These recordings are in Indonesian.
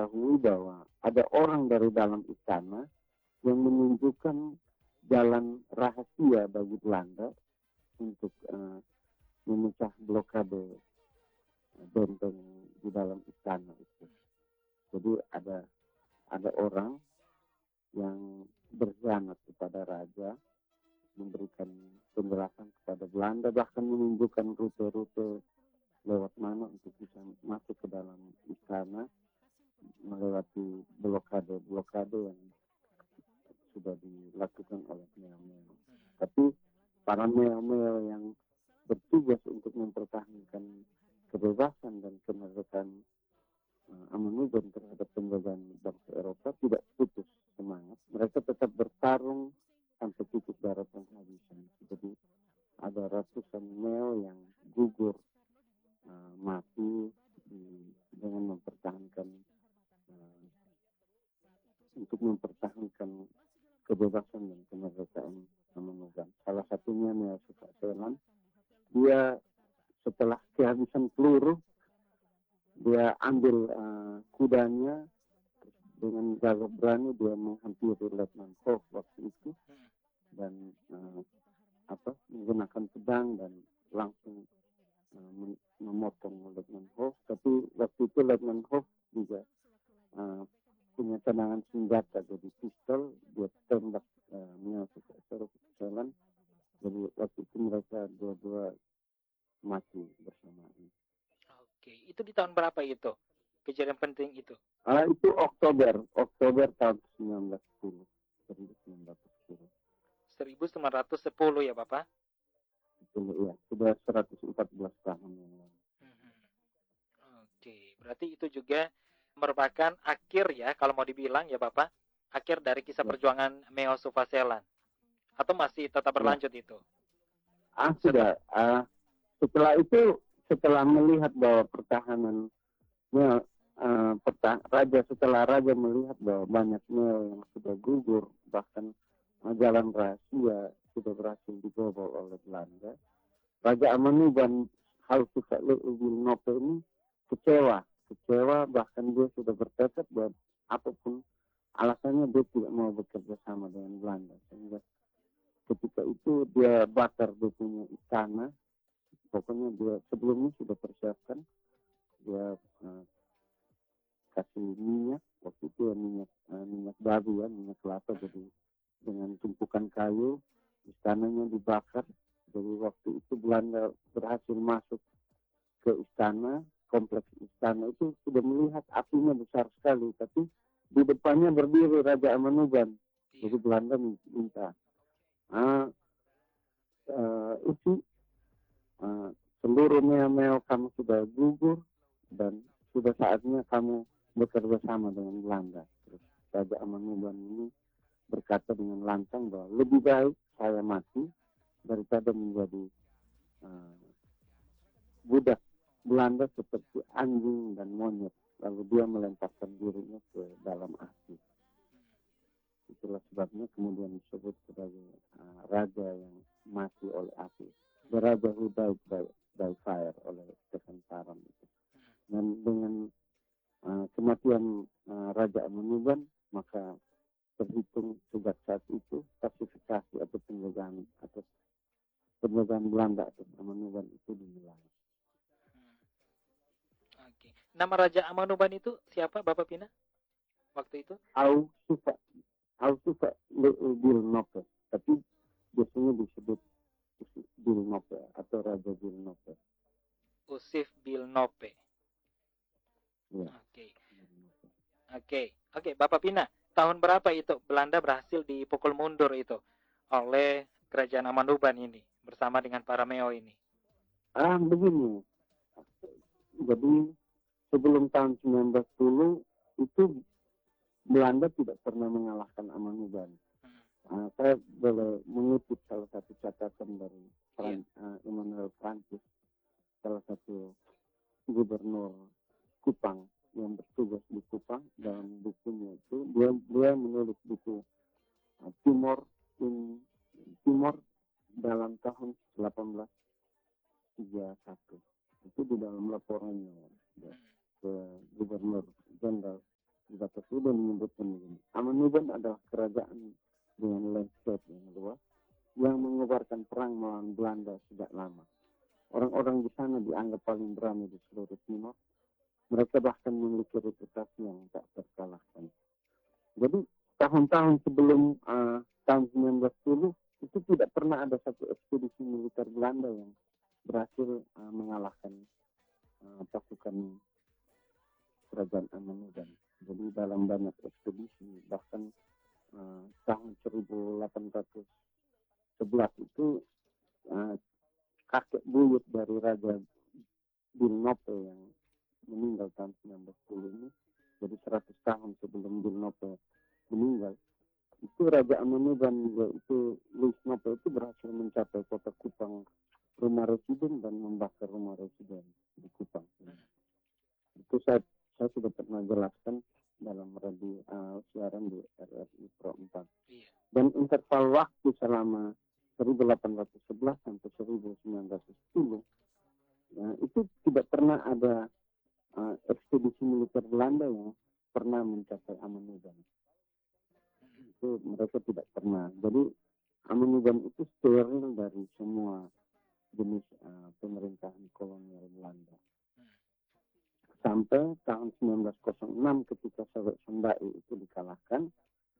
diketahui bahwa ada orang dari dalam istana yang menunjukkan jalan rahasia bagi Belanda untuk memecah blokade benteng di dalam istana itu. Jadi ada orang yang berkhianat kepada raja, memberikan penjelasan kepada Belanda, bahkan menunjukkan rute-rute lewat mana untuk bisa masuk ke dalam istana melewati blokade yang sudah dilakukan oleh meo-meo. Tapi para meo-meo yang bertugas untuk mempertahankan kebebasan dan kemerdekaan Amanubon terhadap penjajahan bangsa Eropa tidak putus semangat. Mereka tetap bertarung sampai titik darah penghabisan. Jadi ada ratusan meo yang gugur mati dengan mempertahankan untuk mempertahankan kebebasan dan kemerdekaan Amanubon. Salah satunya Meo Suvaselan. Dia setelah kehabisan peluru, dia ambil kudanya dengan gagah berani, dia menghampiri Letnan Hoff waktu itu dan menggunakan pedang dan langsung memotong Letnan Hoff. Tapi waktu itu Letnan Hoff juga punya cadangan senjata, jadi pistol, dia tembak Meo Suvaselan. Jadi waktu itu mereka dua-dua mati bersamaan. Oke, itu di tahun berapa itu? Kejadian penting itu? Itu Oktober tahun 1910. 1910. 1910 ya, Bapak? Betul, ya. Sudah 114 tahun yang lalu. Oke, berarti itu juga merupakan akhir ya, kalau mau dibilang ya Bapak, akhir dari kisah perjuangan Meo Suvaselan. Atau masih tetap berlanjut itu? Sudah. Setelah itu, setelah melihat bahwa pertahanan raja melihat bahwa banyak meo yang sudah gugur, bahkan jalan rahasia sudah berhasil dibobol oleh Belanda. Raja Amanubon Halsufalubilnope ini kecewa, bahkan dia sudah bertekad bahwa apapun alasannya dia tidak mau bekerja sama dengan Belanda. Sehingga ketika itu dia bakar dia punya istana. Pokoknya dia sebelumnya sudah persiapkan, dia kasih minyak, waktu itu ya minyak babi ya, minyak kelapa, jadi dengan tumpukan kayu, istananya dibakar. Jadi waktu itu Belanda berhasil masuk ke istana, kompleks istana itu sudah melihat apinya besar sekali, tapi di depannya berdiri Raja Amanubon. Jadi Belanda minta, seluruh meo-meo kamu sudah gugur dan sudah saatnya kamu bekerja sama dengan Belanda. Terus Raja Amanubon ini berkata dengan lantang bahwa lebih baik saya mati daripada menjadi budak Belanda seperti anjing dan monyet. Lalu dia melemparkan dirinya ke dalam api. Itulah sebabnya kemudian disebut sebagai raja yang mati oleh api. The Raja who died by fire oleh Stephen Parham itu. Dan dengan kematian Raja Amanubon, maka terhitung sejak saat itu pacifikasi atau penjajahan Belanda atau Amanubon itu dimulai. Oke. Nama Raja Amanubon itu siapa, Bapak Pina? Waktu itu? Bilnope, tapi biasanya disebut Bilnope atau Raja Bilnope. Usif Bilnope. Ya. Oke, Bapak Pina, tahun berapa itu Belanda berhasil dipukul mundur itu oleh kerajaan Amanubon ini bersama dengan para Meo ini? Begini. Jadi sebelum tahun 1910 itu Belanda tidak pernah mengalahkan Amanubon. Saya boleh mengutip salah satu catatan dari Emmanuel Francis, salah satu gubernur Kupang yang bertugas di Kupang. Dalam bukunya itu dia menulis buku Timor dalam tahun 1831. Itu di dalam laporannya ke Gubernur Jenderal Bapak sudah menyebutkan begini. Amenuban adalah kerajaan dengan landscape yang luas yang mengobarkan perang melawan Belanda sejak lama. Orang-orang di sana dianggap paling berani di seluruh timur. Mereka bahkan memiliki reputasi yang tak terkalahkan. Jadi tahun-tahun sebelum tahun 1910 itu tidak pernah ada satu ekspedisi militer Belanda yang berhasil mengalahkan pasukan kerajaan Amenuban. Jadi dalam banyak ekspedisi, bahkan tahun 1811 itu kakek buyut dari Raja Bilnope yang meninggal tahun 1910 ini, jadi 100 tahun sebelum Bilnope meninggal, itu Raja Amenuban yaitu Louis Nope itu berhasil mencapai kota Kupang, rumah residen, dan membakar rumah residen di Kupang. Itu saya sudah pernah jelaskan dalam siaran di RRI Pro 4. Dan interval waktu selama 1811 sampai 1910 ya, itu tidak pernah ada ekspedisi militer Belanda yang pernah mencapai Amenuban. Itu mereka tidak pernah. Jadi Amenuban itu steril dari semua jenis pemerintahan kolonial Belanda. Sampai tahun 1906 ketika Soviet Sundai itu dikalahkan,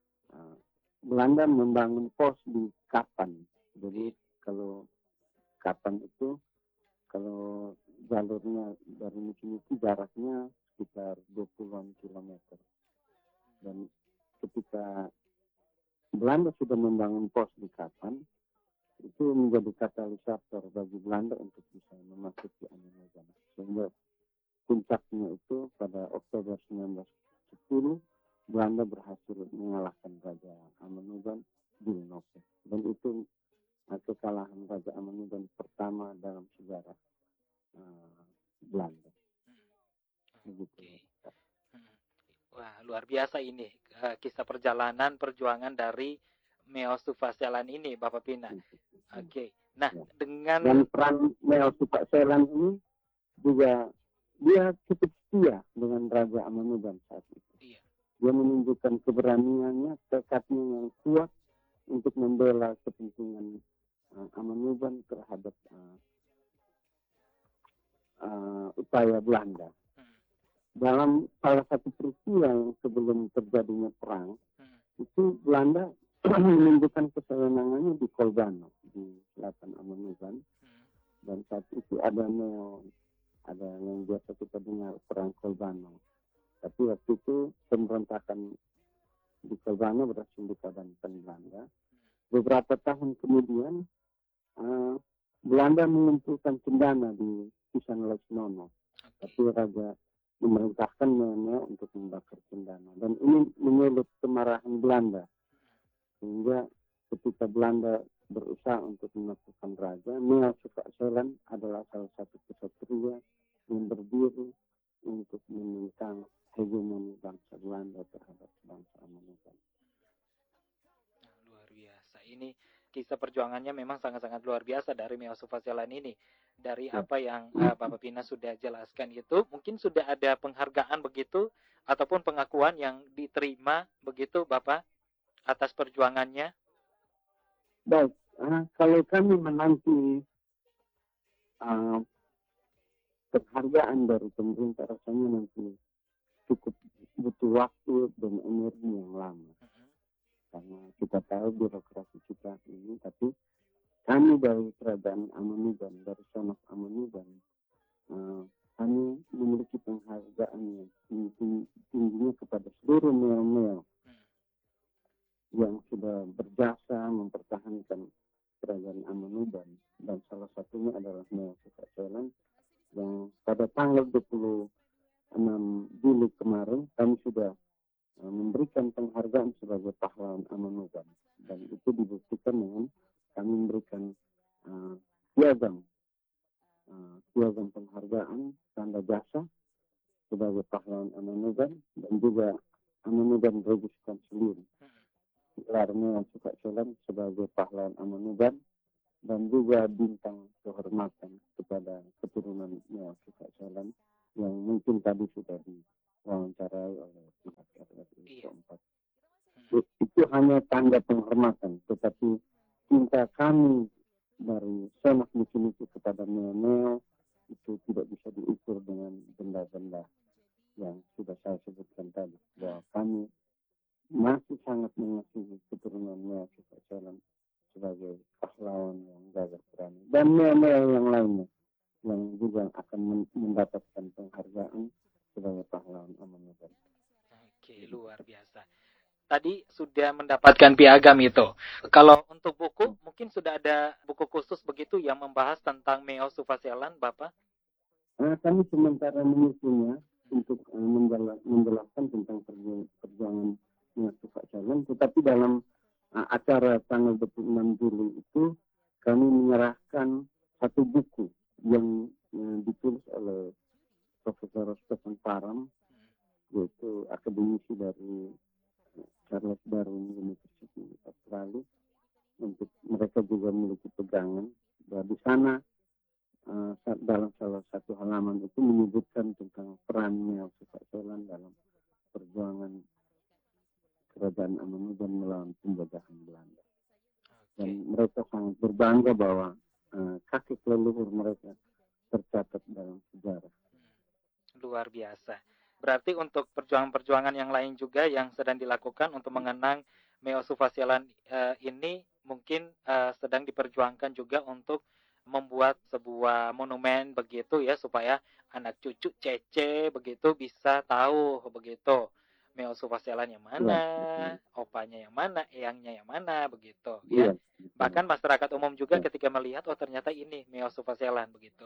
Belanda membangun pos di Kapan. Jadi kalau Kapan itu, kalau jalurnya dari musim itu jaraknya sekitar 20-an kilometer. Dan ketika Belanda sudah membangun pos di Kapan, itu menjadi katalisator bagi Belanda untuk bisa memasuki Amenuban. Sehingga puncaknya itu pada Oktober 1910, Belanda berhasil mengalahkan Raja Amenuban Bilnope. Dan itu kekalahan Raja Amenuban pertama dalam sejarah Belanda. Begitu. Wah, luar biasa ini kisah perjuangan dari Meo Suvaselan ini, Bapak Pina. Oke. Nah, ya. dengan Dan peran Meo Suvaselan ini juga dia cukup setia dengan Raja Amenuban saat itu. Iya. Dia menunjukkan keberaniannya, tekadnya yang kuat untuk membela kepentingan Amenuban terhadap upaya Belanda. Dalam salah satu peristiwa yang sebelum terjadinya perang, itu Belanda menunjukkan kesenangannya di Kolbano, di selatan Amenuban. Dan saat itu ada yang biasa kita dengar perang Kolbano. Tapi waktu itu pemberontakan di Kolbano berhasil dipadamkan Belanda. Beberapa tahun kemudian Belanda mengumpulkan cendana di Pisan Lesnono. Tapi Raja memerintahkan Meo untuk membakar cendana. Dan ini menyulut kemarahan Belanda. Sehingga ketika Belanda berusaha untuk menaklukkan Raja, Meo Suvaselan adalah salah satu kesatria yang berdiri untuk menentang hegemoni bangsa Belanda terhadap bangsa Amenuban. Luar biasa. Ini kisah perjuangannya memang sangat-sangat luar biasa dari Meo Suvaselan ini. Dari apa yang Bapak Pina sudah jelaskan itu, mungkin sudah ada penghargaan begitu ataupun pengakuan yang diterima begitu Bapak atas perjuangannya. Baik, kalau kami menanti penghargaan dari pemerintah, rasanya nanti cukup butuh waktu dan energi yang lama. Karena kita tahu birokrasi kita ini, tapi kami dari kerajaan Amenuban, dari Son of Amenuban, kami memiliki penghargaan yang tingginya kepada seluruh meo-meo yang sudah berjasa mempertahankan kerajaan Amenuban. Dan salah satunya adalah Meo Suvaselan yang pada tanggal 26 Juli kemarin kami sudah memberikan penghargaan sebagai pahlawan Amenuban. Dan itu dibuktikan dengan kami memberikan piagam penghargaan tanda jasa sebagai pahlawan Amenuban, dan juga Amenuban Regis Consulium, gelar Meo Suvaselan sebagai pahlawan Amenuban, dan juga bintang kehormatan kepada keturunan Meo Suvaselan yang mungkin tadi sudah diwawancarai oleh pihak hanya tanda penghormatan, tetapi cinta kami dari Senat Misi kepada neo-neo itu tidak bisa diukur dengan benda-benda yang sudah saya sebutkan tadi. Bahwa kami masih sangat mengasihi keturunan Neo Sufaselan sebagai pahlawan yang gagah berani. Dan neo-neo yang lainnya yang juga akan mendapatkan penghargaan sebagai pahlawan Amanuddin. Oke, luar biasa. Tadi sudah mendapatkan piagam itu. Kalau untuk buku, mungkin sudah ada buku khusus begitu yang membahas tentang Meo Sufaselan, Bapak? Kami sementara menyusunnya untuk menjelaskan tentang perjuangan Meo Sufaselan, tetapi dalam acara tanggal 26 Juli itu kami menyerahkan satu buku yang ditulis oleh Profesor Stephen Parham, yaitu akademisi dari Charles Darwin University Australia. Untuk mereka juga memiliki pegangan bahwa di sana dalam salah satu halaman itu menyebutkan tentang peran Neo Sufaselan dalam perjuangan kerajaan Amanuddin melawan penjajahan Belanda. Dan mereka sangat berbangga bahwa kaki leluhur mereka tercatat dalam sejarah. Luar biasa. Berarti untuk perjuangan-perjuangan yang lain juga yang sedang dilakukan untuk mengenang Meo Sufaselan ini mungkin sedang diperjuangkan juga untuk membuat sebuah monumen begitu ya, supaya anak cucu Cece begitu bisa tahu begitu Meo Sufaselan yang mana, opanya yang mana, eyangnya yang mana begitu ya. Bahkan masyarakat umum juga ketika melihat, oh ternyata ini Meo Sufaselan begitu.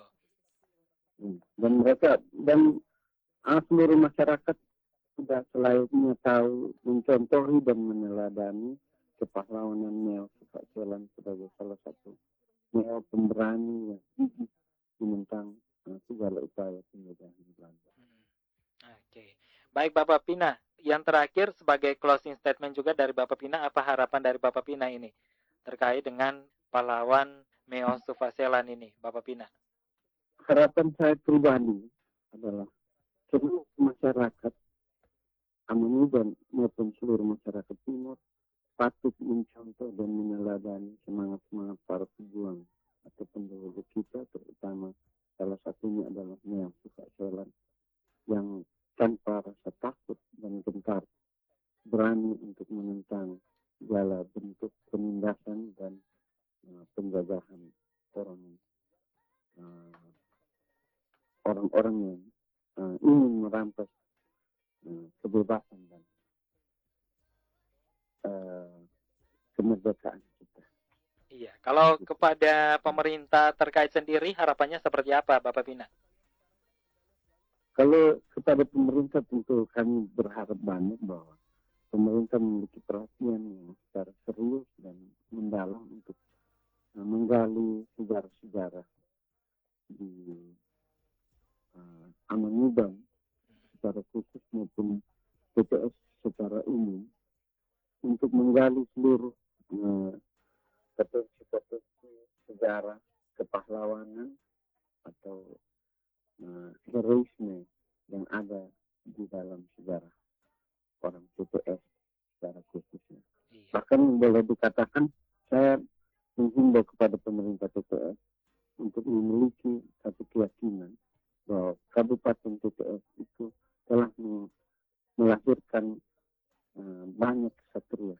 Dan mereka seluruh masyarakat sudah selayaknya tahu, mencontohi dan meneladani kepahlawanan Neo Sufaselan sebagai salah satu neo pemberani yang menentang segala upaya penjajahan Belanda. Oke. Baik Bapak Pina, yang terakhir sebagai closing statement juga dari Bapak Pina, apa harapan dari Bapak Pina ini terkait dengan pahlawan Meo Sufaselan ini, Bapak Pina? Harapan saya pribadi adalah seluruh masyarakat Amanuddin maupun seluruh masyarakat timur patut mencontoh dan meneladani semangat-semangat para pejuang atau pendahulu kita, terutama salah satunya adalah Neo Sufaselan yang tanpa rasa takut dan gentar berani untuk menentang segala bentuk penindasan dan penjajahan orang-orang yang ingin merampas kebebasan dan kemerdekaan kita. Iya, kalau kepada pemerintah terkait sendiri harapannya seperti apa, Bapak Pina? Kalau kepada pemerintah tentu kami berharap banyak bahwa pemerintah memiliki perhatian yang secara serius dan mendalam untuk menggali sejarah-sejarah di Amanuddin secara khusus maupun PTS secara umum, untuk menggali seluruh potensi-potensi sejarah kepahlawanan atau heroisme yang ada di dalam sejarah orang PTS secara khususnya. Bahkan boleh dikatakan saya menghimbau kepada pemerintah PTS untuk memiliki satu keyakinan bahwa Kabupaten PTS itu telah melahirkan banyak kesatria.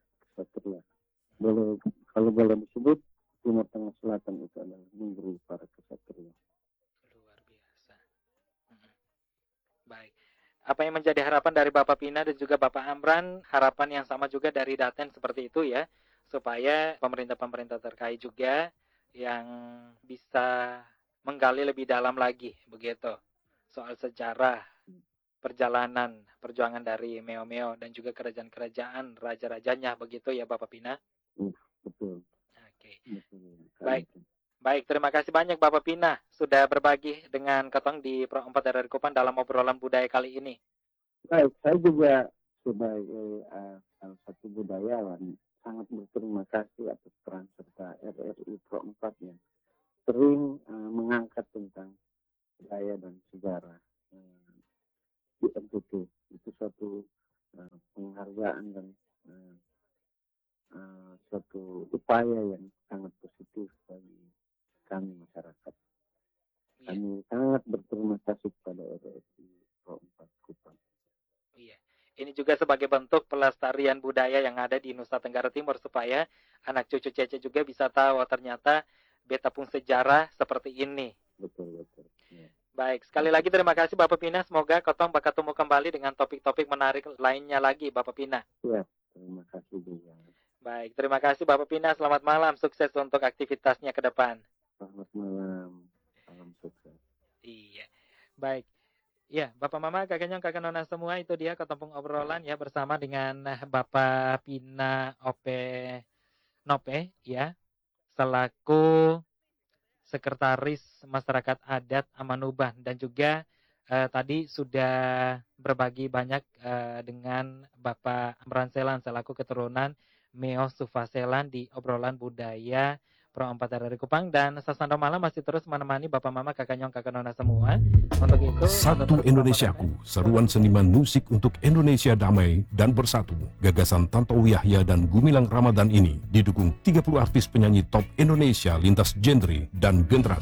Kalau boleh disebut, Timur Tengah Selatan itu adalah negeri para kesatria. Luar biasa. Baik. Apa yang menjadi harapan dari Bapak Pina dan juga Bapak Amran, harapan yang sama juga dari Daten seperti itu ya, supaya pemerintah-pemerintah terkait juga yang bisa menggali lebih dalam lagi begitu soal sejarah perjalanan perjuangan dari Meo-Meo dan juga kerajaan-kerajaan raja-rajanya begitu ya Bapak Pina. Betul. Oke. Baik. Baik, terima kasih banyak Bapak Pina sudah berbagi dengan Ketong di Pro 4 RRI Kupang dalam obrolan budaya kali ini. Baik, saya juga sebagai salah satu budayawan sangat berterima kasih atas peran serta RRI Pro 4 yang sering mengangkat tentang budaya dan sejarah di NTT. Itu suatu penghargaan dan suatu upaya yang sangat positif bagi kami masyarakat. Iya. Kami sangat berterima kasih kepada RRI Pro 4 Kupang. Iya. Ini juga sebagai bentuk pelestarian budaya yang ada di Nusa Tenggara Timur supaya anak cucu Cece juga bisa tahu ternyata beta pun sejarah seperti ini. Betul. Ya. Baik, sekali lagi terima kasih Bapak Pina. Semoga Kotong bakal ketemu kembali dengan topik-topik menarik lainnya lagi Bapak Pina. Ya, terima kasih juga. Baik, terima kasih Bapak Pina. Selamat malam, sukses untuk aktivitasnya ke depan. Selamat malam, salam sukses. Iya, baik. Ya, Bapak Mama, kakak nona semua, itu dia ketempung obrolan ya bersama dengan Bapak Pina Ope Nope ya, selaku Sekretaris Masyarakat Adat Amanuban, dan juga tadi sudah berbagi banyak dengan Bapak Amran Selan selaku keturunan Meo Sufaselan di obrolan budaya Pro 4 RRI Kupang, dan Sasando Malam masih terus menemani Bapak Mama, kakak nona semua. Untuk itu Satu Indonesiaku, seruan seniman musik untuk Indonesia damai dan bersatu. Gagasan Tantowi Yahya dan Gumilang Ramadan ini didukung 30 artis penyanyi top Indonesia lintas genre dan generasi.